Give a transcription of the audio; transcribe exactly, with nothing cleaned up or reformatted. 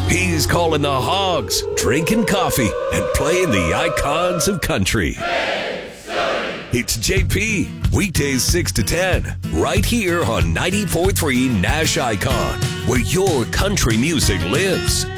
He's calling the hogs, drinking coffee, and playing the icons of country. It's J P, weekdays six to ten, right here on ninety-four point three Nash Icon, where your country music lives.